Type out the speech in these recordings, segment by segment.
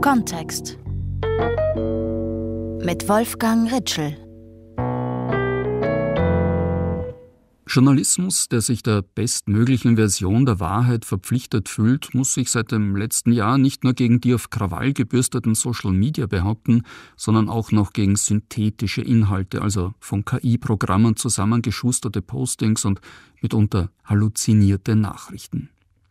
Kontext mit Wolfgang Ritschl. Journalismus, der sich der bestmöglichen Version der Wahrheit verpflichtet fühlt, muss sich seit dem letzten Jahr nicht nur gegen die auf Krawall gebürsteten Social Media behaupten, sondern auch noch gegen synthetische Inhalte, also von KI-Programmen zusammengeschusterte Postings und mitunter halluzinierte Nachrichten.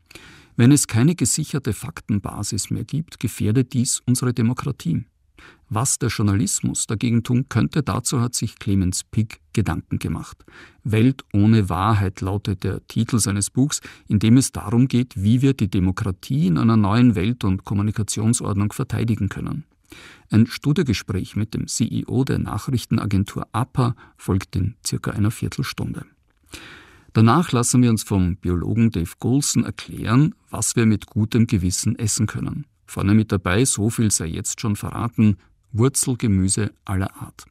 Wenn es keine gesicherte Faktenbasis mehr gibt, gefährdet dies unsere Demokratie. Was der Journalismus dagegen tun könnte, dazu hat sich Clemens Pick Gedanken gemacht. »Welt ohne Wahrheit« lautet der Titel seines Buchs, in dem es darum geht, wie wir die Demokratie in einer neuen Welt- und Kommunikationsordnung verteidigen können. Ein Studiogespräch mit dem CEO der Nachrichtenagentur APA folgt in circa einer Viertelstunde. Danach lassen wir uns vom Biologen Dave Goulson erklären, was wir mit gutem Gewissen essen können. Vorne mit dabei, so viel sei jetzt schon verraten, Wurzelgemüse aller Art.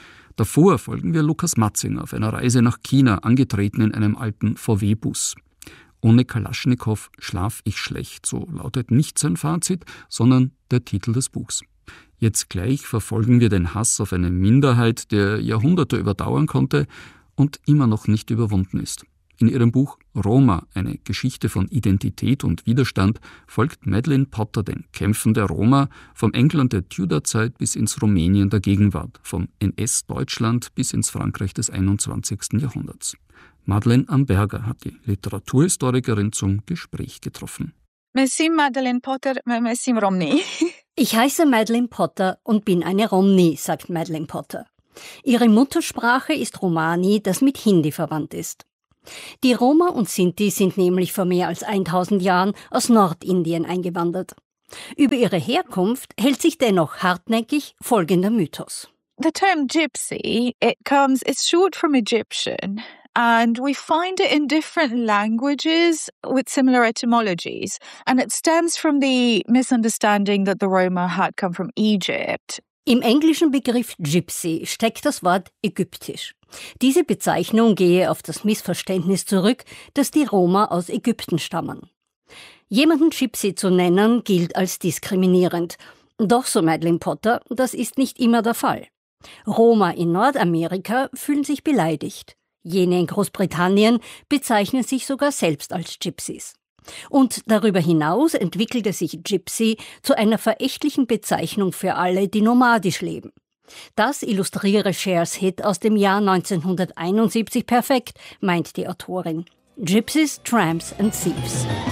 Davor folgen wir Lukas Matzinger auf einer Reise nach China, angetreten in einem alten VW-Bus. Ohne Kalaschnikow schlaf ich schlecht, so lautet nicht sein Fazit, sondern der Titel des Buchs. Jetzt gleich verfolgen wir den Hass auf eine Minderheit, der Jahrhunderte überdauern konnte und immer noch nicht überwunden ist. In ihrem Buch Roma, eine Geschichte von Identität und Widerstand, folgt Madeleine Potter den Kämpfen der Roma vom England der Tudorzeit bis ins Rumänien der Gegenwart, vom NS-Deutschland bis ins Frankreich des 21. Jahrhunderts. Madeleine Amberger hat die Literaturhistorikerin zum Gespräch getroffen. Merci Madeleine Potter, merci Romney. Ich heiße Madeleine Potter und bin eine Romni, sagt Madeleine Potter. Ihre Muttersprache ist Romani, das mit Hindi verwandt ist. Die Roma und Sinti sind nämlich vor mehr als 1000 Jahren aus Nordindien eingewandert. Über ihre Herkunft hält sich dennoch hartnäckig folgender Mythos. The term gypsy, it's short from Egyptian, and we find it in different languages with similar etymologies, and it stems from the misunderstanding that the Roma had come from Egypt. Im englischen Begriff Gypsy steckt das Wort ägyptisch. Diese Bezeichnung gehe auf das Missverständnis zurück, dass die Roma aus Ägypten stammen. Jemanden Gypsy zu nennen, gilt als diskriminierend. Doch, so Madeleine Potter, das ist nicht immer der Fall. Roma in Nordamerika fühlen sich beleidigt. Jene in Großbritannien bezeichnen sich sogar selbst als Gypsies. Und darüber hinaus entwickelte sich Gypsy zu einer verächtlichen Bezeichnung für alle, die nomadisch leben. Das illustriere Chers Hit aus dem Jahr 1971 perfekt, meint die Autorin. Gypsies, Tramps and Thieves.